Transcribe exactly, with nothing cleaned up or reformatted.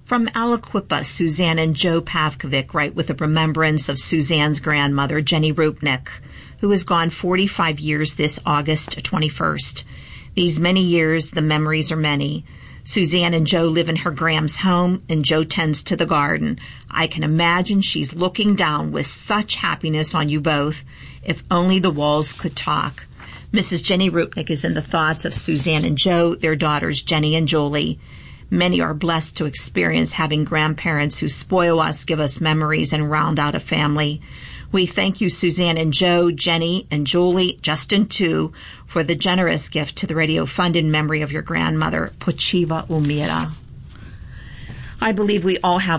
From Aliquippa, Suzanne and Joe Pavkovic write with a remembrance of Suzanne's grandmother, Jenny Rupnik, who has gone forty-five years this August twenty-first. These many years, the memories are many. Suzanne and Joe live in her Graham's home, and Joe tends to the garden. I can imagine she's looking down with such happiness on you both. If only the walls could talk. Missus Jenny Rupnik is in the thoughts of Suzanne and Joe, their daughters Jenny and Julie. Many are blessed to experience having grandparents who spoil us, give us memories, and round out a family. We thank you, Suzanne and Joe, Jenny and Julie, Justin too, for the generous gift to the Radio Fund in memory of your grandmother, Pochiva Umira. I believe we all have